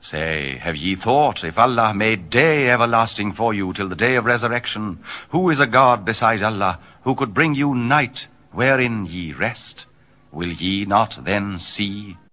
Say, have ye thought, if Allah made day everlasting for you till the day of resurrection, who is a God beside Allah, who could bring you night wherein ye rest? Will ye not then see